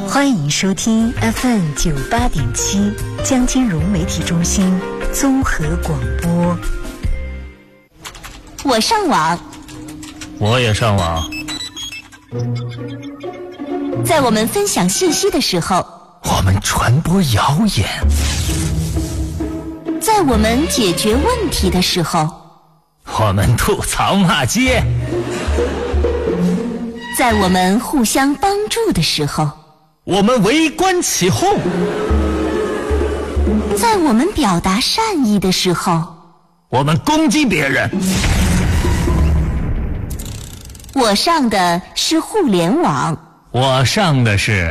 欢迎收听 FM 98.7江金融媒体中心综合广播。 我上网， 我也上网。 在我们分享信息的时候， 我们传播谣言； 在我们解决问题的时候， 我们吐槽骂街； 在我们互相帮助的时候， 我们围观起哄； 在我们表达善意的时候， 我们攻击别人。 我上的是互联网， 我上的是